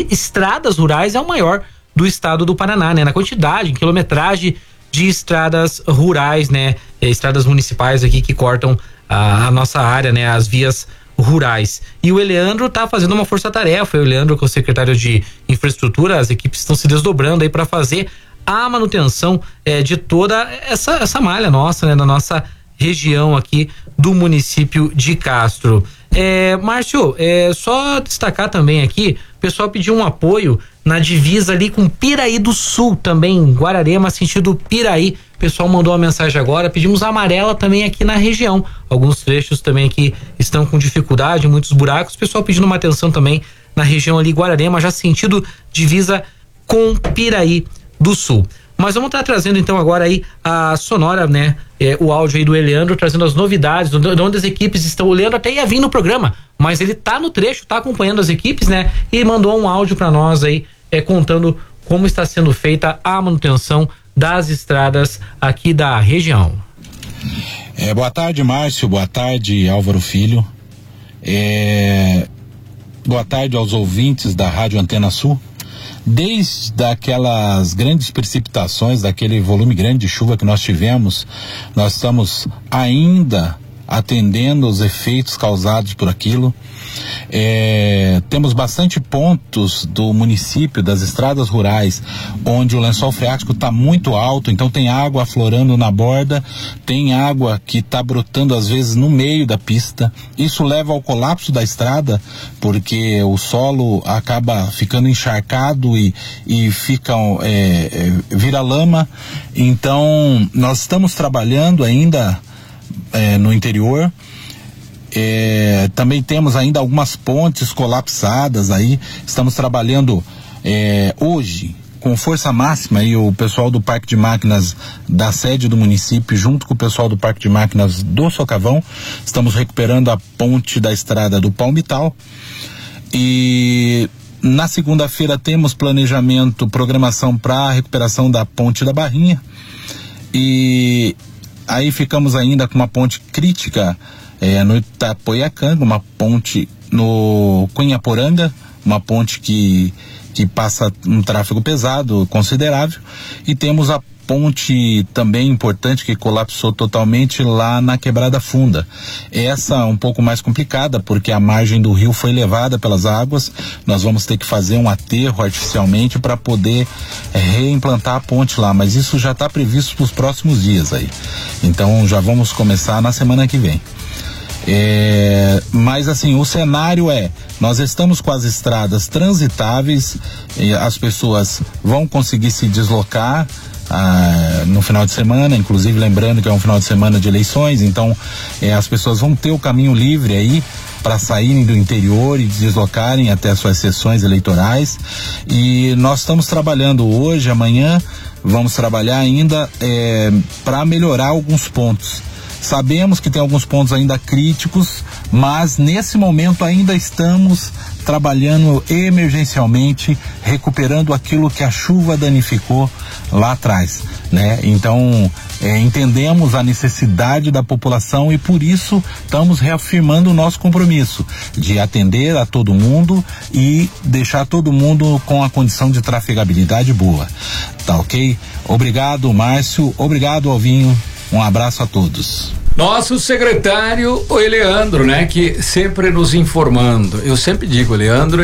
de estradas rurais é o maior do estado do Paraná, né? Na quantidade, em quilometragem de estradas rurais, né? Estradas municipais aqui que cortam a nossa área, né? As vias rurais. E o Eleandro tá fazendo uma força-tarefa. O Eleandro, que é o secretário de infraestrutura, as equipes estão se desdobrando aí para fazer a manutenção de toda essa malha nossa, né? Na nossa região aqui do município de Castro. Márcio, só destacar também aqui, o pessoal pediu um apoio na divisa ali com Piraí do Sul também, Guararema, sentido Piraí. O pessoal mandou uma mensagem agora, pedimos amarela também aqui na região. Alguns trechos também aqui estão com dificuldade, muitos buracos. O pessoal pedindo uma atenção também na região ali, Guararema, já sentido divisa com Piraí do Sul. Mas vamos estar trazendo então agora aí a sonora, né? O áudio aí do Eleandro, trazendo as novidades, de onde as equipes estão. O Leandro até ia vir no programa, mas ele tá no trecho, tá acompanhando as equipes, né? E mandou um áudio para nós aí, contando como está sendo feita a manutenção das estradas aqui da região. Boa tarde, Márcio, boa tarde, Álvaro Filho. Boa tarde aos ouvintes da Rádio Antena Sul. Desde aquelas grandes precipitações, daquele volume grande de chuva que nós tivemos, nós estamos ainda atendendo os efeitos causados por aquilo. Temos bastante pontos do município, das estradas rurais, onde o lençol freático está muito alto, então tem água aflorando na borda, tem água que está brotando às vezes no meio da pista. Isso leva ao colapso da estrada, porque o solo acaba ficando encharcado e vira lama. Então nós estamos trabalhando ainda no interior. Também temos ainda algumas pontes colapsadas aí. Estamos trabalhando hoje com força máxima, e o pessoal do Parque de Máquinas da sede do município, junto com o pessoal do Parque de Máquinas do Socavão, estamos recuperando a ponte da estrada do Palmital. E na segunda-feira temos programação para a recuperação da ponte da Barrinha. E aí ficamos ainda com uma ponte crítica no Itapoiacanga, uma ponte no Cunhaporanga, uma ponte que passa um tráfego pesado considerável, e temos a ponte também importante que colapsou totalmente lá na Quebrada Funda. Essa é um pouco mais complicada, porque a margem do rio foi levada pelas águas. Nós vamos ter que fazer um aterro artificialmente para poder reimplantar a ponte lá, mas isso já está previsto para os próximos dias aí. Então já vamos começar na semana que vem. Mas assim, o cenário nós estamos com as estradas transitáveis, as pessoas vão conseguir se deslocar no final de semana, inclusive lembrando que é um final de semana de eleições, então as pessoas vão ter o caminho livre aí para saírem do interior e deslocarem até as suas sessões eleitorais. E nós estamos trabalhando hoje, amanhã vamos trabalhar ainda para melhorar alguns pontos. Sabemos que tem alguns pontos ainda críticos, mas nesse momento ainda estamos trabalhando emergencialmente, recuperando aquilo que a chuva danificou lá atrás, né? Então, entendemos a necessidade da população e por isso estamos reafirmando o nosso compromisso de atender a todo mundo e deixar todo mundo com a condição de trafegabilidade boa. Tá ok? Obrigado, Márcio. Obrigado, Alvinho. Um abraço a todos. Nosso secretário, o Eleandro, né? Que sempre nos informando. Eu sempre digo, o Eleandro,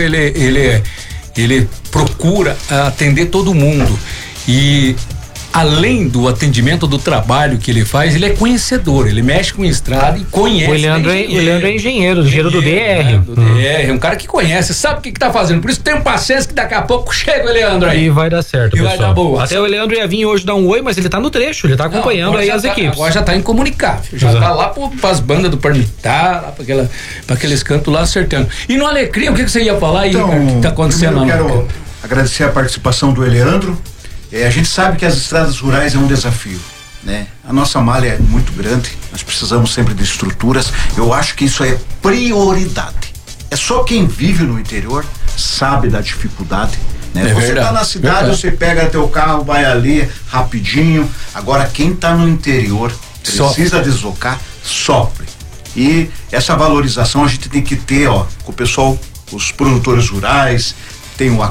ele procura atender todo mundo. E além do atendimento do trabalho que ele faz, ele é conhecedor, ele mexe com estrada e conhece. O Leandro é engenheiro do DR. Do DR, é um cara que conhece, sabe o que tá fazendo. Por isso tem paciência que daqui a pouco chega o Leandro aí. E vai dar certo, pessoal. Vai dar boa. Até o Leandro ia vir hoje dar um oi, mas ele tá no trecho, ele tá acompanhando aí as equipes. Agora já tá incomunicável, já tá lá pras bandas do Parmitá, lá pra aqueles cantos lá acertando. E no Alecrim, o que você ia falar aí, então, que tá acontecendo lá? Eu quero agradecer a participação do Eleandro. A gente sabe que as estradas rurais é um desafio, né? A nossa malha é muito grande, nós precisamos sempre de estruturas. Eu acho que isso é prioridade. É só quem vive no interior sabe da dificuldade, né? Você tá na cidade, você pega teu carro, vai ali rapidinho. Agora quem tá no interior precisa deslocar, sofre. E essa valorização a gente tem que ter, com o pessoal, os produtores rurais. Tem o